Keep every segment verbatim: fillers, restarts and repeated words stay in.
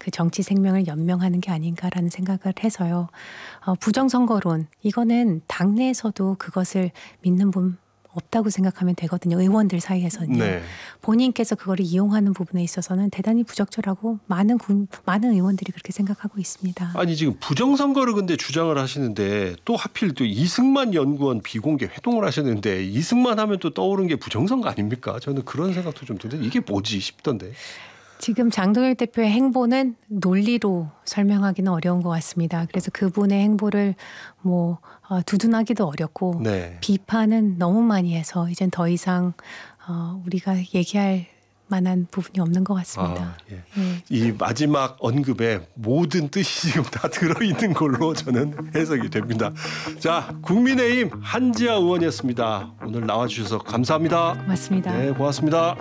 그 정치 생명을 연명하는 게 아닌가라는 생각을 해서요. 어, 부정선거론 이거는 당내에서도 그것을 믿는 분 없다고 생각하면 되거든요. 의원들 사이에서는요. 네. 본인께서 그거를 이용하는 부분에 있어서는 대단히 부적절하고 많은 군, 많은 의원들이 그렇게 생각하고 있습니다. 아니 지금 부정선거를 근데 주장을 하시는데 또 하필 또 이승만 연구원 비공개 회동을 하셨는데 이승만 하면 또 떠오른 게 부정선거 아닙니까? 저는 그런 생각도 좀 드는데 이게 뭐지 싶던데. 지금 장동혁 대표의 행보는 논리로 설명하기는 어려운 것 같습니다. 그래서 그분의 행보를 뭐 어, 두둔하기도 어렵고 네. 비판은 너무 많이 해서 이젠 더 이상 어, 우리가 얘기할 만한 부분이 없는 것 같습니다. 아, 예. 예. 이 마지막 언급에 모든 뜻이 지금 다 들어있는 걸로 저는 해석이 됩니다. 자, 국민의힘 한지아 의원이었습니다. 오늘 나와주셔서 감사합니다. 고맙습니다. 네, 고맙습니다.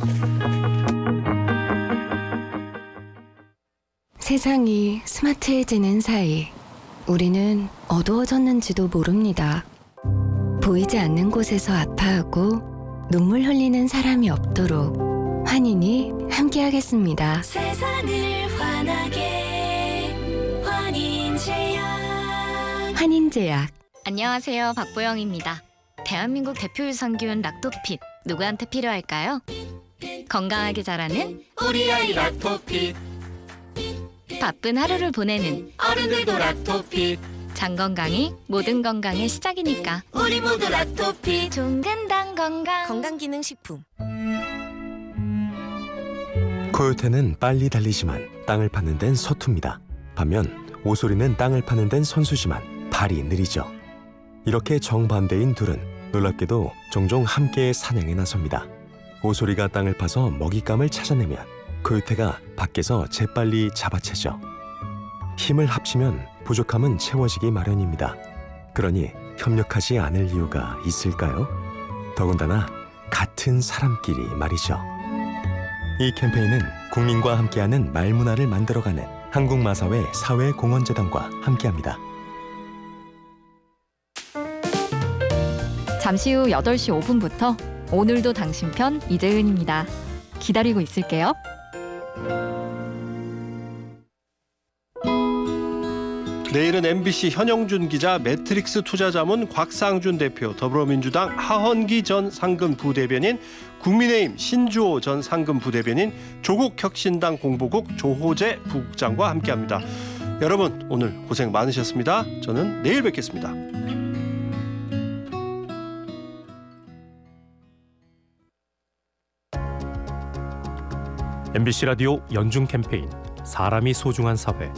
세상이 스마트해지는 사이 우리는 어두워졌는지도 모릅니다. 보이지 않는 곳에서 아파하고 눈물 흘리는 사람이 없도록 환인이 함께하겠습니다. 세상을 환하게 환인제약. 환인제약. 안녕하세요, 박보영입니다. 대한민국 대표 유산균 락토핏 누구한테 필요할까요? 건강하게 자라는 우리 아이 락토핏. 바쁜 하루를 보내는 어른들도 락토핏. 장 건강이 모든 건강의 시작이니까 우리 모두 락토핏. 종근당 건강 건강기능식품. 코요테는 빨리 달리지만 땅을 파는 데는 서툽니다. 반면 오소리는 땅을 파는 데는 선수지만 발이 느리죠. 이렇게 정반대인 둘은 놀랍게도 종종 함께 사냥에 나섭니다. 오소리가 땅을 파서 먹잇감을 찾아내면 코요테가 밖에서 재빨리 잡아채죠. 힘을 합치면 부족함은 채워지기 마련입니다. 그러니 협력하지 않을 이유가 있을까요? 더군다나 같은 사람끼리 말이죠. 이 캠페인은 국민과 함께하는 말문화를 만들어가는 한국마사회 사회공헌재단과 함께합니다. 잠시 후 여덟 시 오 분부터 오늘도 당신 편 이재은입니다. 기다리고 있을게요. 내일은 엠비씨 현영준 기자, 매트릭스 투자자문 곽상준 대표, 더불어민주당 하헌기 전 상근 부대변인, 국민의힘 신주호 전 상근 부대변인, 조국혁신당 공보국 조호재 부국장과 함께합니다. 여러분 오늘 고생 많으셨습니다. 저는 내일 뵙겠습니다. 엠비씨 라디오 연중 캠페인 사람이 소중한 사회.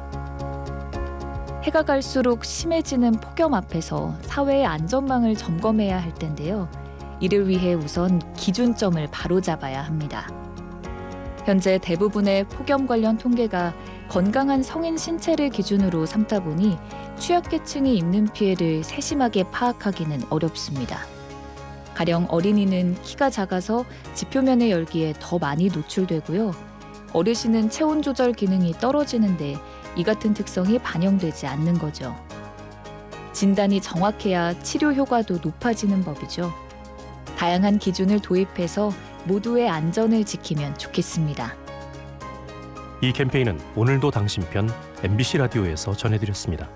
해가 갈수록 심해지는 폭염 앞에서 사회의 안전망을 점검해야 할 텐데요. 이를 위해 우선 기준점을 바로잡아야 합니다. 현재 대부분의 폭염 관련 통계가 건강한 성인 신체를 기준으로 삼다 보니 취약계층이 입는 피해를 세심하게 파악하기는 어렵습니다. 가령 어린이는 키가 작아서 지표면의 열기에 더 많이 노출되고요. 어르신은 체온 조절 기능이 떨어지는데 이 같은 특성이 반영되지 않는 거죠. 진단이 정확해야 치료 효과도 높아지는 법이죠. 다양한 기준을 도입해서 모두의 안전을 지키면 좋겠습니다. 이 캠페인은 오늘도 당신 편 엠비씨 라디오에서 전해드렸습니다.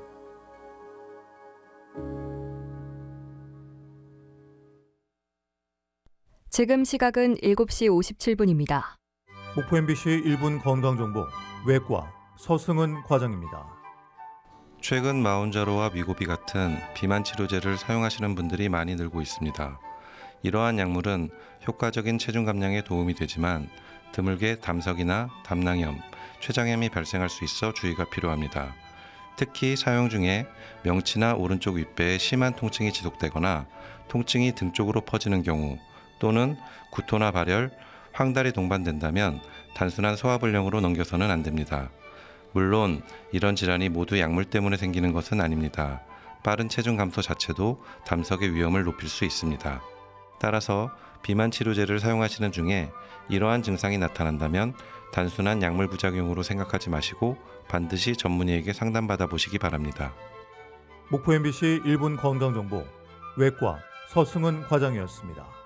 지금 시각은 일곱 시 오십칠 분입니다. 목포 엠비씨 일 분 건강정보 외과 서승은 과장입니다. 최근 마운자로와 미고비 같은 비만 치료제를 사용하시는 분들이 많이 늘고 있습니다. 이러한 약물은 효과적인 체중 감량에 도움이 되지만 드물게 담석이나 담낭염, 췌장염이 발생할 수 있어 주의가 필요합니다. 특히 사용 중에 명치나 오른쪽 윗배에 심한 통증이 지속되거나 통증이 등 쪽으로 퍼지는 경우 또는 구토나 발열, 황달이 동반된다면 단순한 소화불량으로 넘겨서는 안 됩니다. 물론 이런 질환이 모두 약물 때문에 생기는 것은 아닙니다. 빠른 체중 감소 자체도 담석의 위험을 높일 수 있습니다. 따라서 비만 치료제를 사용하시는 중에 이러한 증상이 나타난다면 단순한 약물 부작용으로 생각하지 마시고 반드시 전문의에게 상담받아 보시기 바랍니다. 목포 엠비씨 일 분 건강정보 외과 서승은 과장이었습니다.